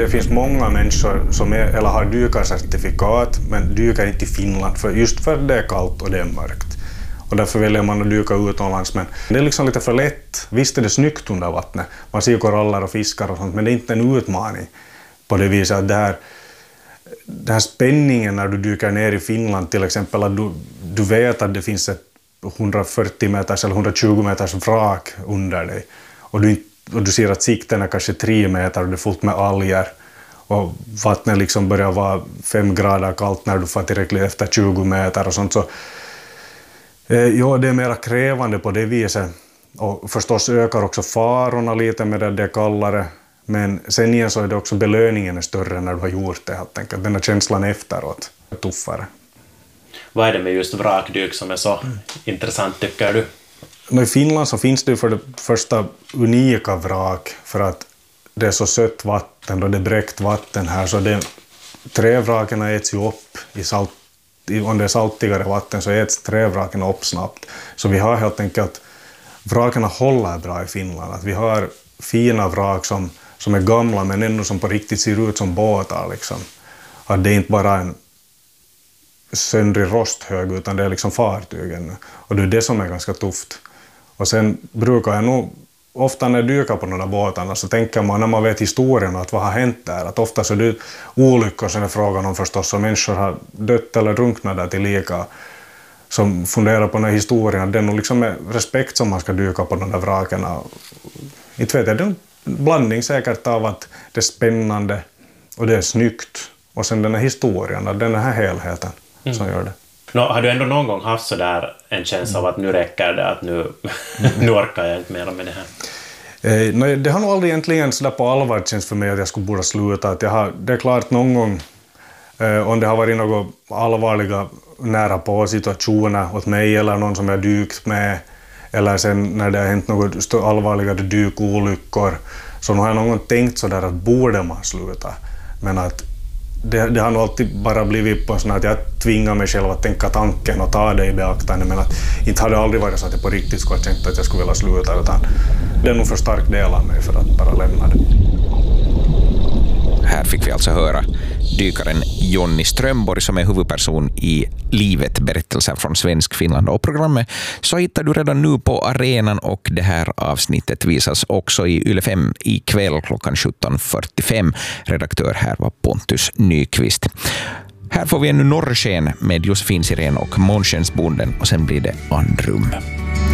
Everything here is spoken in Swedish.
det finns många människor som eller har dykarcertifikat men dyker inte i Finland just för det är kallt och det är mörkt. Och därför väljer man att dyka utomlands. Men det är liksom lite för lätt. Visst är det snyggt under vattnet. Man ser koraller och fiskar och sånt. Men det är inte en utmaning på det viset att den här spänningen när du dyker ner i Finland till exempel. Att du vet att det finns ett 140 meters eller 120 meters vrak under dig. Och du ser att sikten är kanske 3 meter och det är fullt med alger. Och vattnet liksom börjar vara 5 grader kallt när du får tillräckligt efter 20 meter och sånt. Så ja, det är mer krävande på det viset. Och förstås ökar också farorna lite med det kallare. Men sen igen så är det också belöningen är större när du har gjort det helt enkelt. Den här känslan efteråt är tuffare. Vad är det med just vrakdyk som är så intressant tycker du? I Finland så finns det för det första unika vrak för att det är så sött vatten och det är bräckt vatten här så trävraken äts ju upp i salt. Om det är saltigare vatten så äts trävraken upp snabbt. Så vi har helt enkelt, vraken håller bra i Finland. Att vi har fina vrak som är gamla men ändå som på riktigt ser ut som båtar. Liksom. Att det är inte bara en söndrig rosthög utan det är liksom fartygen. Och det är det som är ganska tufft. Och sen brukar jag nog, ofta när jag dyker på de där båtarna så tänker man när man vet historien att vad har hänt där. Att ofta så är det olyckor som är frågan om förstås om människor har dött eller drunknat där till lika. Som funderar på den här historien. Det är nog liksom med respekt som man ska dyka på de där vrakerna. Inte vet jag, det är en blandning säkert av att det är spännande och det är snyggt. Och sen den här historien, den här helheten som gör det. Har du ändå någon gång haft så där en känsla av att nu räcker det, att nu orkar jag inte mer med det här? Nej, det har nog aldrig egentligen så där på allvar känns för mig att jag skulle borde sluta. Att det är klart någon gång om det har varit något allvarliga nära på situationer åt mig eller någon som jag dykt med eller sen när det har hänt något allvarligare dykolyckor så har jag någon gång tänkt så där att borde man sluta. Men att det har nog alltid bara blivit på sån att jag tvingar mig själv att tänka tanken och ta det i beaktande men att inte har det aldrig varit så att jag på riktigt skulle ha tänkt att jag skulle vilja sluta utan det är nog för stark del av mig för att bara lämna det. Här fick vi alltså höra dykaren Jonny Strömborg som är huvudperson i Livet, berättelser från Svensk Finland och programmet så hittar du redan nu på arenan och det här avsnittet visas också i Yle 5 ikväll klockan 17.45. Redaktör här var Pontus Nyqvist. Här får vi ännu norrsken med Josefin Sirén och Månskensbonden och sen blir det Andrum.